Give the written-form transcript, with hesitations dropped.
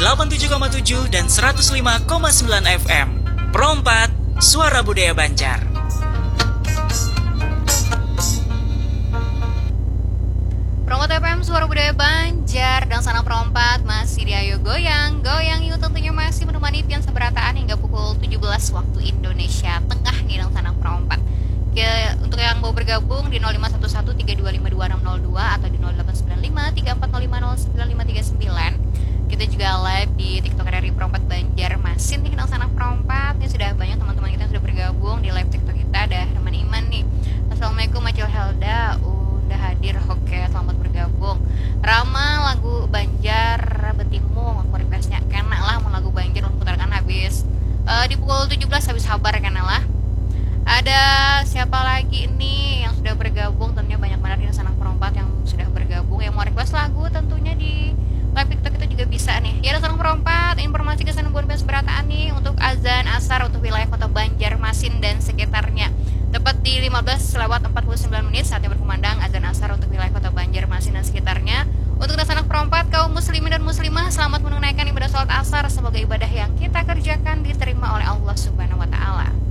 87,7 dan 105,9 FM. Pro 4, Suara Budaya Banjar. Pro 4 FM, Suara Budaya Banjar dan Sana Pro 4 masih di Ayo Goyang. Goyang yuk tentunya masih menemani Pian Seberataan hingga pukul 17 waktu Indonesia Tengah nih dan Sana Pro 4. Untuk yang mau bergabung di 051132522602 atau di 089534050959. Kita juga live di TikTok dari Pro 4 Banjarmasin nih dan Sana Pro 4. Ini sudah banyak teman-teman kita yang sudah bergabung di live TikTok kita. Ada Herman Iman nih. Assalamualaikum Acil Helda. Udah hadir, oke, selamat bergabung. Rama lagu Banjar Betimung, aku requestnya kena lah mau lagu Banjar untuk putarkan habis di pukul 17 habis sabar kena lah. Ada siapa lagi ini yang sudah bergabung? Tentunya banyak banget di Sana Perompat yang sudah bergabung. Yang mau request lagu tentunya di live TikTok itu juga bisa nih. Ya, ada Sana Perompat, informasi kesanbuan Pian Seberataan nih untuk azan asar untuk wilayah kota Banjarmasin dan sekitarnya. Tepat di 15:49 saatnya berkumandang azan asar untuk wilayah kota Banjarmasin dan sekitarnya. Untuk Sanak Perompat, kaum muslimin dan muslimah, selamat menunaikan ibadah sholat asar. Semoga ibadah yang kita kerjakan diterima oleh Allah Subhanahu wa Ta'ala.